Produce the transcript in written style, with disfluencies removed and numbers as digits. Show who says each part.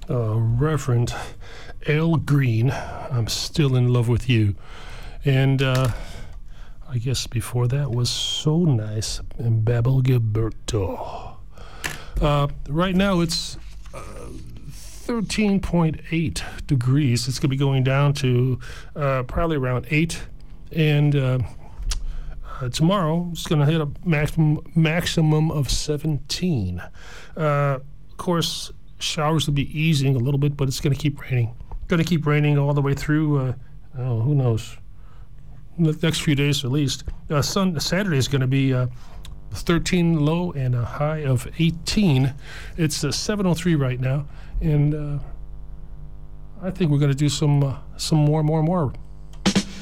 Speaker 1: Reverend Al Green, I'm Still in Love with You. And I guess before that was So Nice, and Babel Gilberto. Right now it's 13.8 degrees. It's going to be going down to probably around 8. And tomorrow it's going to hit a maximum of 17. Of course, showers will be easing a little bit, but it's going to keep raining. Going to keep raining all the way through, who knows, the next few days at least. Saturday is going to be 13 low and a high of 18. It's 7:03 right now, and I think we're going to do some more